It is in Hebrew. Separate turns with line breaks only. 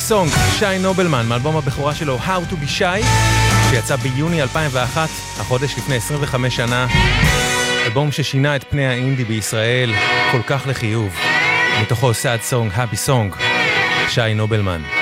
Song, שי נובלמן, מאלבום הבכורה שלו How to be Shy, שיצא ביוני 2001, החודש לפני 25 שנה. אלבום ששינה את פני האינדי בישראל כל כך לחיוב. מתוכו Sad Song, Happy Song, שי נובלמן.